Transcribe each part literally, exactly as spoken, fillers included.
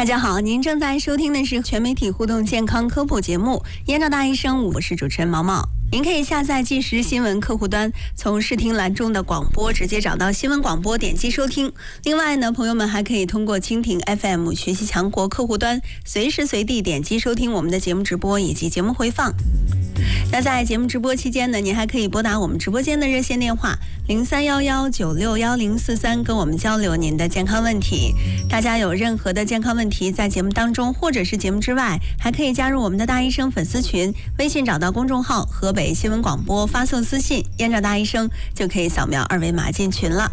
大家好，您正在收听的是全媒体互动健康科普节目《燕赵大医生》，我是主持人毛毛。您可以下载即时新闻客户端，从视听栏中的广播直接找到新闻广播，点击收听。另外呢，朋友们还可以通过蜻蜓 F M 学习强国客户端，随时随地点击收听我们的节目直播以及节目回放。那在节目直播期间呢，您还可以拨打我们直播间的热线电话零三幺幺九六幺零四三，跟我们交流您的健康问题。大家有任何的健康问题，在节目当中或者是节目之外，还可以加入我们的大医生粉丝群，微信找到公众号河北新闻广播，发送私信燕赵大医生，就可以扫描二维码进群了。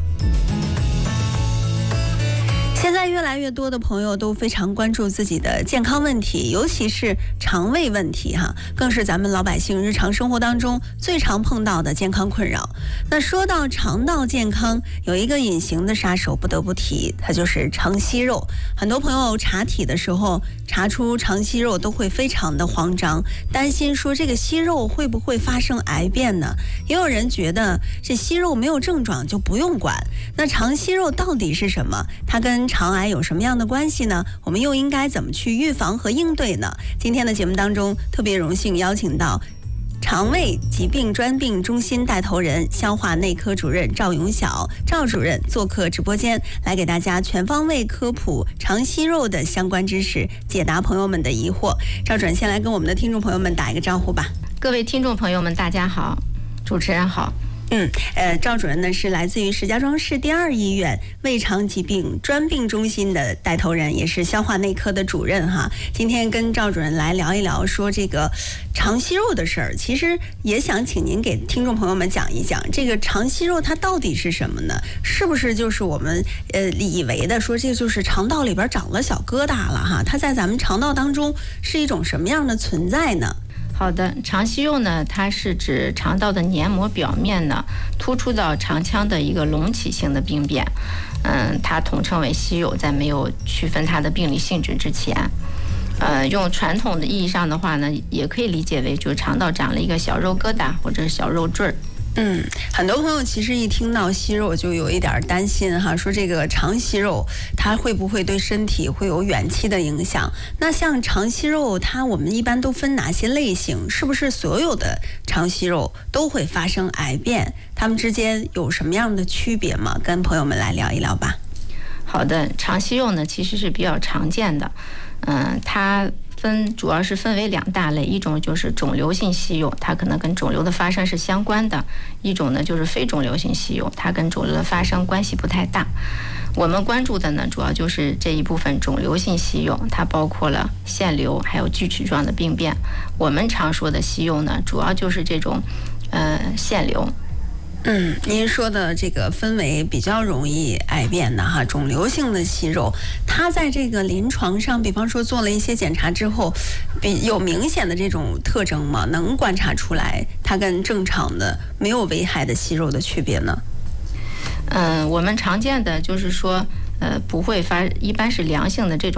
现在越来越多的朋友都非常关注自己的健康问题，尤其是肠胃问题哈，更是咱们老百姓日常生活当中最常碰到的健康困扰。那说到肠道健康，有一个隐形的杀手不得不提，它就是肠息肉。很多朋友查体的时候查出肠息肉都会非常的慌张，担心说这个息肉会不会发生癌变呢？也有人觉得这息肉没有症状就不用管。那肠息肉到底是什么？它跟肠癌有什么样的关系呢？我们又应该怎么去预防和应对呢？今天的节目当中，特别荣幸邀请到肠胃疾病专病中心带头人、消化内科主任赵永晓赵主任做客直播间，来给大家全方位科普肠息肉的相关知识，解答朋友们的疑惑。赵主任先来跟我们的听众朋友们打一个招呼吧。 各位听众朋友们，大家好，主持人好。 嗯，呃，赵主任呢是来自于石家庄市第二医院胃肠疾病专病中心的带头人，也是消化内科的主任哈。今天跟赵主任来聊一聊说这个肠息肉的事儿，其实也想请您给听众朋友们讲一讲，这个肠息肉它到底是什么呢？是不是就是我们呃以为的说这就是肠道里边长了小疙瘩了哈？它在咱们肠道当中是一种什么样的存在呢？ 好的，肠息肉呢，它是指肠道的黏膜表面呢突出到肠腔的一个隆起性的病变，嗯，它统称为息肉，在没有区分它的病理性质之前，呃，用传统的意义上的话呢，也可以理解为就是肠道长了一个小肉疙瘩或者是小肉坠儿。 嗯，很多朋友其实一听到息肉就有一点担心哈，说这个肠息肉它会不会对身体会有远期的影响？那像肠息肉，它我们一般都分哪些类型？是不是所有的肠息肉都会发生癌变？它们之间有什么样的区别吗？跟朋友们来聊一聊吧。 好的，肠息肉呢其实是比较常见的，嗯，它分主要是分为两大类，一种就是肿瘤性息肉，它可能跟肿瘤的发生是相关的；一种呢就是非肿瘤性息肉，它跟肿瘤的发生关系不太大。我们关注的呢，主要就是这一部分肿瘤性息肉，它包括了腺瘤还有锯齿状的病变。我们常说的息肉呢，主要就是这种呃腺瘤。 嗯，您说的这个分为比较容易癌变的哈，肿瘤性的息肉，它在这个临床上，比方说做了一些检查之后，比有明显的这种特征吗？能观察出来它跟正常的没有危害的息肉的区别呢？ 嗯、呃，我们常见的就是说，呃，不会发，一般是良性的这种